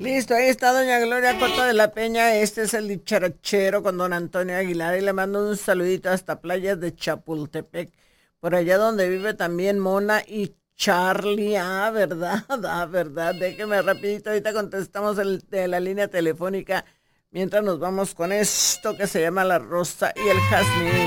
Listo, ahí está doña Gloria Cota de la Peña. Este es el dicharachero con don Antonio Aguilar y le mando un saludito hasta playas de Chapultepec, por allá donde vive también Mona y Charlie. Ah, verdad, ah, verdad. Déjeme rapidito, ahorita contestamos de la línea telefónica mientras nos vamos con esto que se llama La Rosa y el Jazmín.